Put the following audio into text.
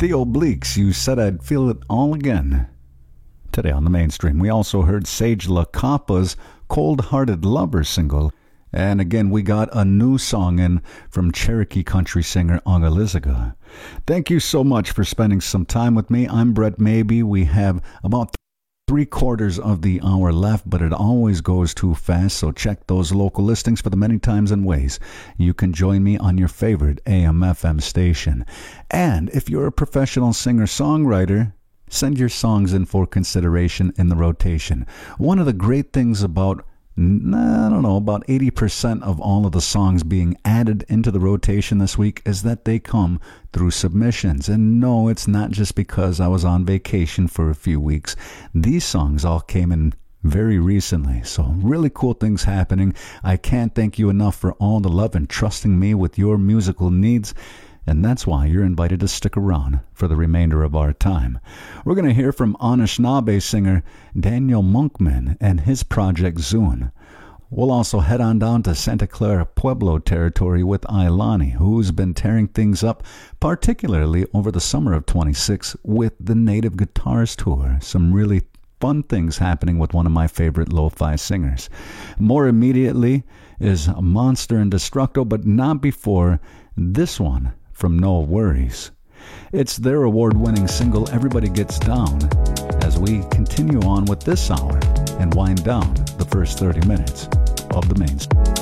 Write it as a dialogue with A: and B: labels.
A: The Obliques, You Said I'd Feel It All Again. Today on the mainstream, we also heard Sage LaCapa's Cold-Hearted Lover single. And again, we got a new song in from Cherokee country singer Agalizaga. Thank you so much for spending some time with me. I'm Brett Maybe. We have about 3/4 of the hour left, but it always goes too fast, so check those local listings for the many times and ways you can join me on your favorite AM/FM station. And if you're a professional singer-songwriter, send your songs in for consideration in the rotation. One of the great things about about 80% of all of the songs being added into the rotation this week is that they come through submissions. And no, it's not just because I was on vacation for a few weeks. These songs all came in very recently. So really cool things happening. I can't thank you enough for all the love and trusting me with your musical needs. And that's why you're invited to stick around for the remainder of our time. We're going to hear from Anishinaabe singer Daniel Monkman and his project Zune. We'll also head on down to Santa Clara Pueblo territory with Ailani, who's been tearing things up, particularly over the summer of 26 with the Native Guitars Tour. Some really fun things happening with one of my favorite lo-fi singers. More immediately is Monster and Destructo, but not before this one from No Worries. It's their award-winning single Everybody Gets Down as we continue on with this hour and wind down the first 30 minutes of the mainstream.